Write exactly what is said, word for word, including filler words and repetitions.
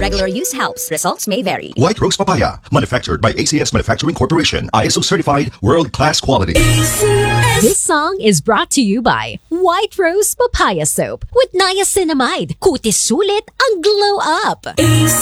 regular use helps. Results may vary. White Rose Papaya, manufactured by A C S Manufacturing Corporation, I S O certified, world-class quality. This song is brought to you by White Rose Papaya Soap with niacinamide. Kutis sulit ang glow up.